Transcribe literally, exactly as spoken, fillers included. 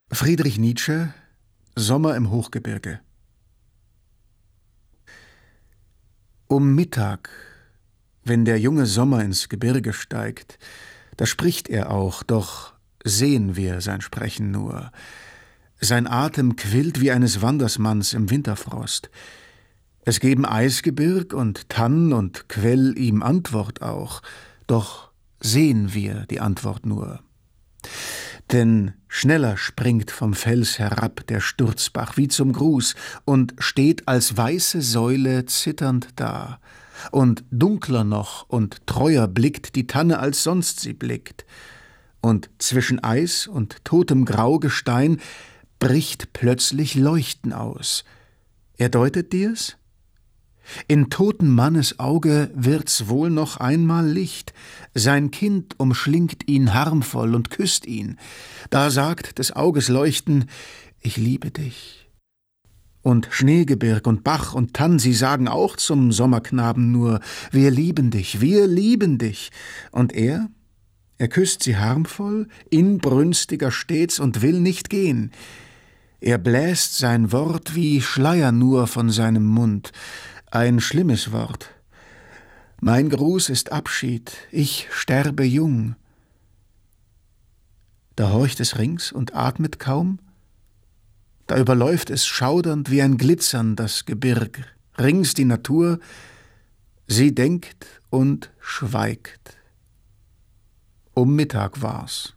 Friedrich Nietzsche, Sommer im Hochgebirge. Um Mittag, wenn der junge Sommer ins Gebirge steigt, da spricht er auch, doch sehen wir sein Sprechen nur. Sein Atem quillt wie eines Wandersmanns im Winterfrost. Es geben Eisgebirg und Tann und Quell ihm Antwort auch, doch sehen wir die Antwort nur. Denn schneller springt vom Fels herab der Sturzbach wie zum Gruß und steht als weiße Säule zitternd da. Und dunkler noch und treuer blickt die Tanne, als sonst sie blickt. Und zwischen Eis und totem Graugestein bricht plötzlich Leuchten aus. Er deutet dir's? In toten Mannes Auge wird's wohl noch einmal Licht, sein Kind umschlingt ihn harmvoll und küsst ihn, da sagt des Auges Leuchten, ich liebe dich. Und Schneegebirg und Bach und Tann, sie sagen auch zum Sommerknaben nur, wir lieben dich, wir lieben dich. Und er, er küsst sie harmvoll, inbrünstiger stets und will nicht gehen. Er bläst sein Wort wie Schleier nur von seinem Mund, ein schlimmes Wort. Mein Gruß ist Abschied, ich sterbe jung. Da horcht es rings und atmet kaum, da überläuft es schaudernd wie ein Glitzern das Gebirg, rings die Natur, sie denkt und schweigt. Um Mittag war's.